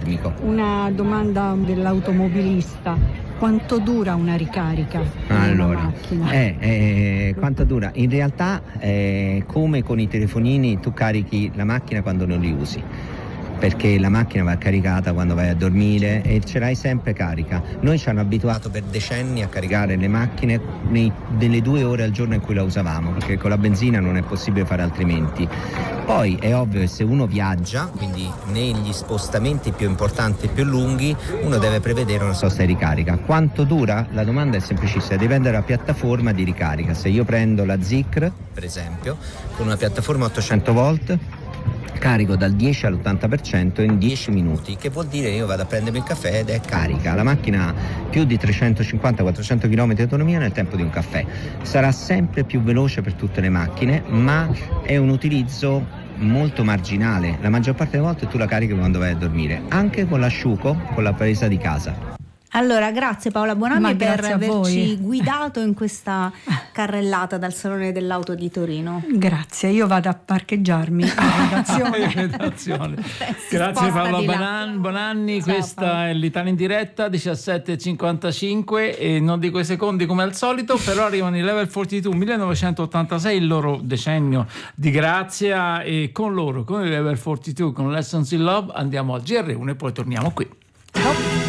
termico. Una domanda dell'automobilista: quanto dura una ricarica in una macchina? Quanto dura? In realtà come con i telefonini, tu carichi la macchina quando non li usi, perché la macchina va caricata quando vai a dormire e ce l'hai sempre carica. Noi ci hanno abituato per decenni a caricare le macchine nelle 2 ore al giorno in cui la usavamo, perché con la benzina non è possibile fare altrimenti. Poi è ovvio che se uno viaggia, quindi negli spostamenti più importanti e più lunghi, uno deve prevedere una sosta di ricarica. Quanto dura? La domanda è semplicissima, dipende dalla piattaforma di ricarica. Se io prendo la Zikr, per esempio, con una piattaforma 800 volt, carico dal 10 all'80% in 10 minuti, che vuol dire io vado a prendermi il caffè ed è carica. La macchina ha più di 350-400 km di autonomia nel tempo di un caffè. Sarà sempre più veloce per tutte le macchine, ma è un utilizzo molto marginale. La maggior parte delle volte tu la carichi quando vai a dormire, anche con l'asciugo, con la presa di casa. Allora, grazie Paola Bonanni per averci voi. guidato in questa carrellata dal Salone dell'Auto di Torino. Grazie, io vado a parcheggiarmi in redazione. Grazie Paola Bonanni. Ciao, questa Paola. È l'Italia in diretta, 17:55 e non dico i secondi come al solito, però arrivano i Level 42 1986, il loro decennio di grazia, e con loro, con i Level 42, con Lessons in Love, andiamo al GR1 e poi torniamo qui.